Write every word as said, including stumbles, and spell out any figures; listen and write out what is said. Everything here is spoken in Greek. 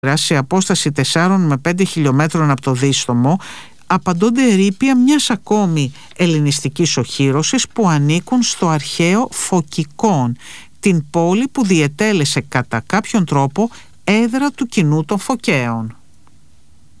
σε απόσταση τεσσάρων με πέντε χιλιόμετρων από το Δίστομο απαντώνται ερείπια μιας ακόμη ελληνιστικής οχύρωσης που ανήκουν στο αρχαίο Φωκικόν, την πόλη που διετέλεσε κατά κάποιον τρόπο έδρα του κοινού των Φωκαίων.